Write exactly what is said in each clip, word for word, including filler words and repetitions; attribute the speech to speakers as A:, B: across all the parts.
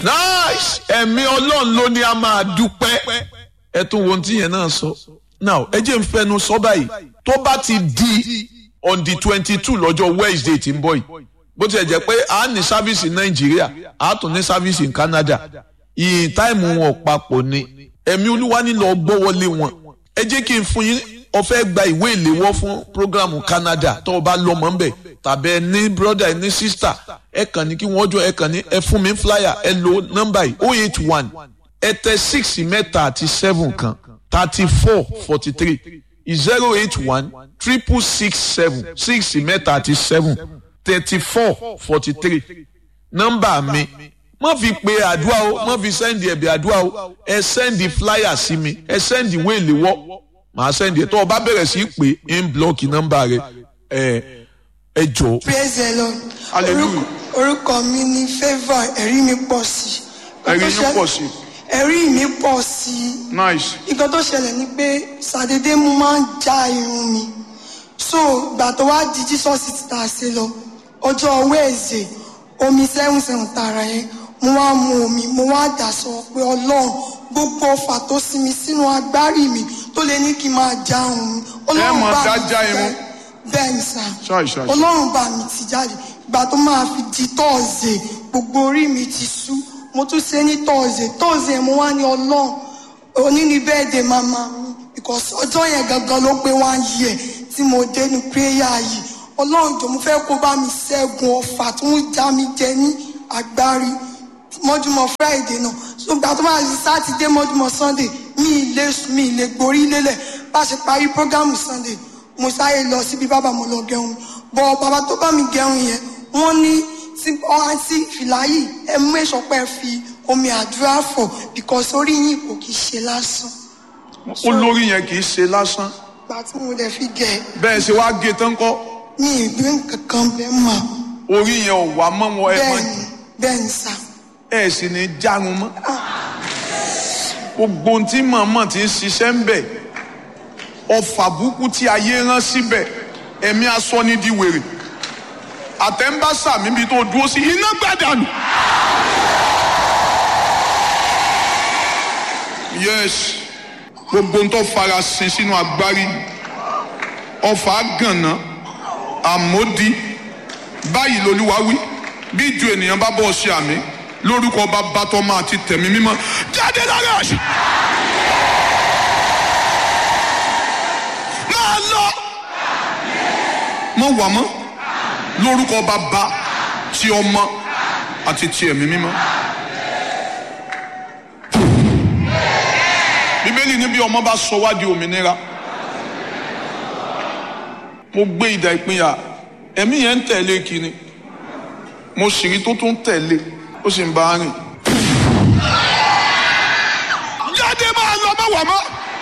A: nice ẹ̀mí ọlọ́run ló ní a máa dúpẹ́ ẹ tún wo ohun tí yẹn náà sọ now ẹ jẹ́ n fẹnu sọ báyìí tó bá ti di on the twenty two lọ́jọ́ Wednesday tí ń bọ̀ yìí bó tilẹ̀ jẹ́ pé a ní sáfíìsì Nàìjíríà a tún ní sáfíìsì Canada ìyìn táìmù wọn papọ̀ ni ẹ̀mí olúwa nílò gbọ́wọ́lé wọn ẹ jẹ́ kí n fún yín ó fẹ́ gba ìwé ìléwọ́ fún programu Canada tó o bá lọ́mọ ń bẹ̀ tàbí ẹ ní brother ẹ ní sister ẹ kàn ní kí wọ́n jọ ẹ kàn ní ẹ fún mi flyer ẹ lo nọ́mbà yìí oh eight one ẹ tẹ six mẹ́ta àti seven kan thirty four forty three zero eight one triple six seven six mẹ́ta àti seven thirty four forty three nọ́mbà mi má fi pe àdúrà o má fi sẹ́ndì ẹ̀bẹ̀ àdúrà o ẹ sẹ́ndì flyer sí mi ẹ sẹ́ndì ìwé ìléwọ́ màá sẹ́ndì ẹ̀ tó o bá bẹ̀rẹ̀ sí pé ń blọ́ọ̀kì nọ́mbà rẹ ẹ ẹ jọ.
B: praise the Lord.
A: hallelujah.
B: orúkọ mi ni favour ẹ̀rí mi pọ̀ sí.
A: ẹ̀rí mi pọ̀ sí.
B: ẹ̀rí mi pọ̀ sí.
A: nice.
B: nǹkan tó ṣẹlẹ̀ ni pé ṣàdédé mo máa ń já irun mi so ìgbà tó wá di Jesus ti tà sí lọ ọjọ́ wẹ́ẹ̀sì omi seven seven tààrà yẹn mo wá mu omi mo wá dà sọ pé ọlọ́run gbogbo ọfà tó sinmi sínú agbárí mi tó lè ní kí n máa já irun mi ọlọ́run bá mi fẹ́ bẹ́ẹ̀ ni sà ọlọ́run bá mi ti jáde ìgbà tó máa fi di tọ́ọ̀sẹ̀ gbogbo orí mi ti sú mo tún ṣe ní tọ́ọ̀sẹ̀ tọ́ọ̀sẹ̀ mo wá ní ọlọ́run òní ní bẹ́ẹ̀dẹ̀ màmá mi because ọjọ́ yẹn gangan ló pé one year tí mo dé ní prayer yìí ọlọ́run jọ̀ọ́ mo fẹ́ kó bá mi ṣẹ́gun ọfà tó ń já mi jẹ ní agbárí mọ́júmọ́ Friday náà so gbà tó máa di Saturday mọ́júmọ́ Sunday mi ì lè sùn mi ì lè gborí lélẹ̀ bá a ṣe parí programu Sunday mo sáré lọ síbi bàbá mo lọ gẹrun bọ bàbá tó bá mi gẹrun yẹn wọ́n ní tí ọ̀hán sí fìlà yìí ẹ mú èso pẹ́ fi omi àdúrà fọ̀ because orí yìí kò kì í ṣe lásán.
A: olórí yẹn kì í ṣe lásán.
B: gbà tí mo dẹ̀ fi gẹ̀.
A: bẹ́ẹ̀ ṣe wá gé tán kọ́.
B: mi ì gbé nǹkan bẹ́ẹ̀ mọ̀.
A: orí yẹn ò wá mọ́ wọn ẹ mọ́.
B: bẹ́ẹ̀ni bẹ́ẹ̀ni sá.
A: ẹ sì ní járun mọ́. gbogbo ohun tí màmá ti ń ṣiṣẹ́ ń bẹ̀ ọfà burúkú tí ayé rán síbẹ̀ ẹ̀mí aṣọ ní di wèrè àtẹ̀ǹbàṣà mi bí tó dúró sí iná gbàdánù. yes gbogbo ń tó fara sin sínú agbárí ọfà gànà àmódi báyìí lolúwa wí bí ju ènìyàn bá bọ́ ṣe àmì lórúkọ Bàbá t'Ọmọ àti tẹ̀mí mímọ́ jáde lára àṣì. máa lọ mọ wà mọ́ lórúkọ Bàbá ti Ọmọ àti ti ẹ̀mí mímọ́. Bíbélì ní bí ọmọ bá sọ wá di òmìnira mo gbé idà ìpínyà ẹ̀mí yẹn ń tẹ̀lé kiri mo sì rí tó tún tẹ̀lé ó sì ń bá a rìn. jáde máa lọ mọ́ wà mọ́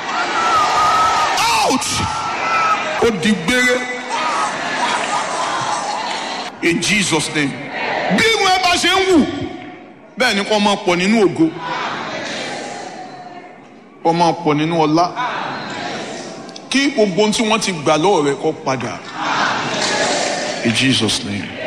A: out ó di gbére in Jesus name. bí irun ẹ bá ṣe ń wù bẹ́ẹ̀ ni kó máa pọ̀ nínú ògo kó máa pọ̀ nínú ọlá kí gbogbo ohun tí wọ́n ti gbà lọ́wọ́ rẹ̀ kó padà in Jesus name.